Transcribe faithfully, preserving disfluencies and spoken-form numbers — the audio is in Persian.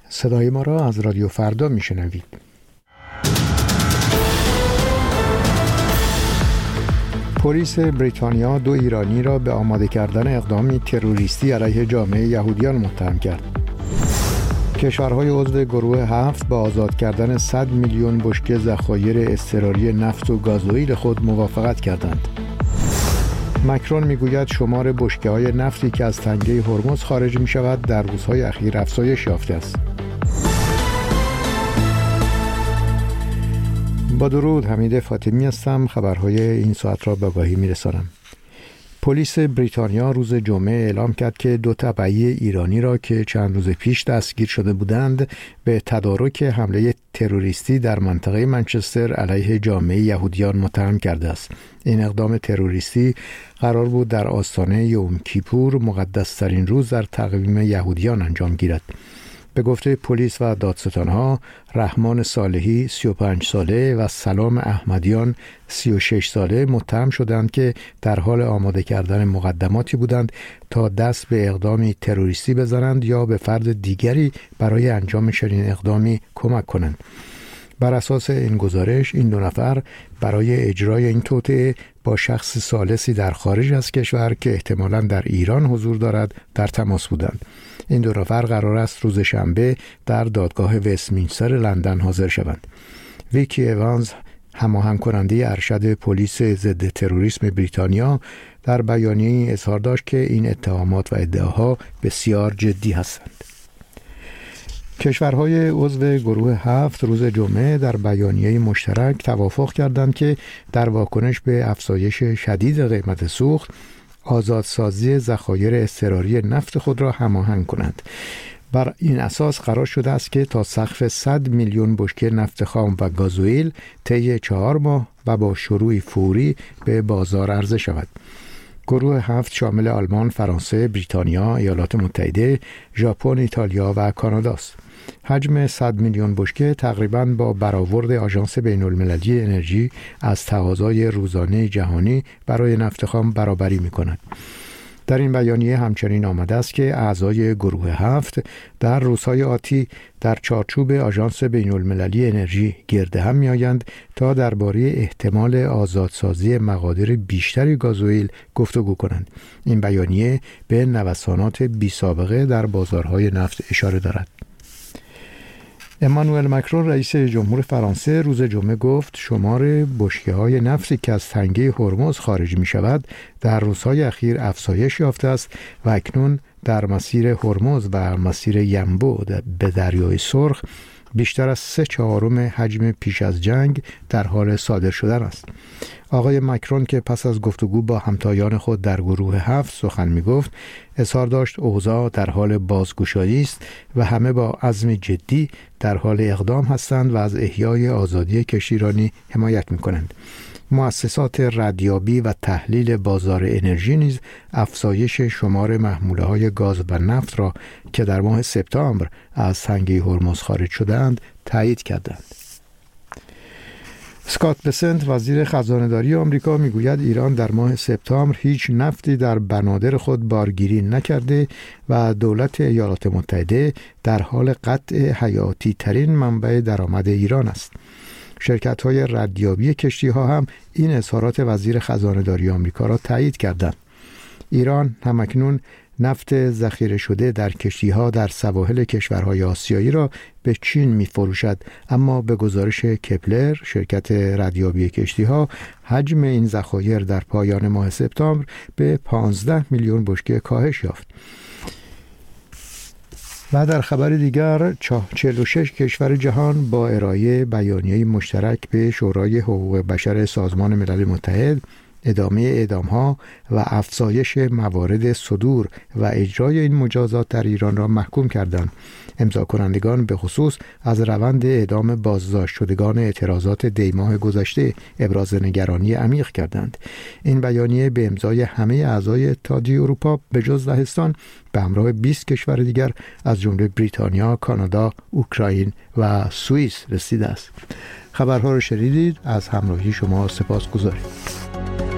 صدای ما را از رادیو فردا میشنوید. پلیس بریتانیا دو ایرانی را به آماده کردن اقدامی تروریستی علیه جامعه یهودیان متهم کرد. کشورهای عضو گروه هفت با آزاد کردن صد میلیون بشکه ذخایر اضطراری نفت و گازوئیل خود موافقت کردند. مکرون میگوید شمار بشکه‌های نفتی که از تنگه هرمز خارج می شود در روزهای اخیر افزایش یافته است. با درود، حمید فاطمی هستم. خبرهای این ساعت را به آگاهی می‌رسانم. پلیس بریتانیا روز جمعه اعلام کرد که دو تبعی ایرانی را که چند روز پیش دستگیر شده بودند به تدارک حمله تروریستی در منطقه منچستر علیه جامعه یهودیان متهم کرده است. این اقدام تروریستی قرار بود در آستانه یوم کیپور، مقدس‌ترین روز در تقویم یهودیان، انجام گیرد. به گفته پلیس و دادستانها، رحمان صالحی سی و پنج ساله و سلام احمدیان سی و شش ساله متهم شدند که در حال آماده کردن مقدماتی بودند تا دست به اقدامی تروریستی بزنند یا به فرد دیگری برای انجام چنین اقدامی کمک کنند. بر اساس این گزارش، این دو نفر برای اجرای این توطئه با شخص ثالثی در خارج از کشور که احتمالاً در ایران حضور دارد در تماس بودند. این دو نفر قرار است روز شنبه در دادگاه وستمینستر لندن حاضر شوند. ویکی ایوانز، هماهنگ کننده ارشد پلیس ضد تروریسم بریتانیا، در بیانیه‌ای اظهار داشت که این اتهامات و ادعاها بسیار جدی هستند. کشورهای عضو گروه هفت روز جمعه در بیانیه مشترک توافق کردند که در واکنش به افزایش شدید قیمت سوخت، آزادسازی ذخایر اضطراری نفت خود را هماهنگ کنند. بر این اساس قرار شده است که تا سقف صد میلیون بشکه نفت خام و گازوئیل طی چهار ماه و با شروع فوری به بازار عرضه شود. گروه هفت شامل آلمان، فرانسه، بریتانیا، ایالات متحده، ژاپن، ایتالیا و کانادا است. حجم صد میلیون بشکه تقریباً با برآورد آژانس بین‌المللی انرژی از تقاضای روزانه جهانی برای نفت خام برابری می‌کند. در این بیانیه همچنین آمده است که اعضای گروه هفت در روزهای آتی در چارچوب آژانس بین‌المللی انرژی گرد هم می‌آیند تا درباره احتمال آزادسازی مقادیر بیشتری گازوئیل گفتگو کنند. این بیانیه به نوسانات بی‌سابقه در بازارهای نفت اشاره دارد. امانوئل مکرون رئیس جمهور فرانسه روز جمعه گفت شمار بشکه‌های نفتی که از تنگه هرمز خارج می‌شود در روزهای اخیر افزایش یافته است و اکنون در مسیر هرمز و مسیر ینبو به دریای سرخ بیشتر از سه چهارم حجم پیش از جنگ در حال صادر شدن است. آقای مکرون که پس از گفتگو با همتایان خود در گروه هفت سخن می گفت، اظهار داشت اوضاع در حال بازگشایی است و همه با عزم جدی در حال اقدام هستند و از احیای آزادی کشتیرانی حمایت می کنند. مؤسسات ردیابی و تحلیل بازار انرژی نیز افزایش شمار محموله‌های گاز و نفت را که در ماه سپتامبر از تنگه هرمز خارج شدند تایید کردند. اسکات بسنت، وزیر خزانه‌داری آمریکا، میگوید ایران در ماه سپتامبر هیچ نفتی در بنادر خود بارگیری نکرده و دولت ایالات متحده در حال قطع حیاتی ترین منبع درآمد ایران است. شرکت‌های ردیابی کشتی‌ها هم این اظهارات وزیر خزانه‌داری آمریکا را تایید کردند. ایران همکنون نفت ذخیره شده در کشتی‌ها در سواحل کشورهای آسیایی را به چین می‌فروشد، اما به گزارش کپلر، شرکت ردیابی کشتی‌ها، حجم این ذخایر در پایان ماه سپتامبر به پانزده میلیون بشکه کاهش یافت. و در خبر دیگر، چهل و شش کشور جهان با ارائه بیانیه مشترک به شورای حقوق بشر سازمان ملل متحد ادامه اعدام‌ها و افزایش موارد صدور و اجرای این مجازات در ایران را محکوم کردند. امضا کنندگان به خصوص از روند اعدام بازداشت شدگان اعتراضات دیماه گذشته ابراز نگرانی عمیق کردند. این بیانیه به امضای همه اعضای اتحادیه اروپا به جز لهستان به همراه بیست کشور دیگر از جمله بریتانیا، کانادا، اوکراین و سوئیس رسیده است. خبرها را شنیدید. از همراهی شما سپاسگزاریم.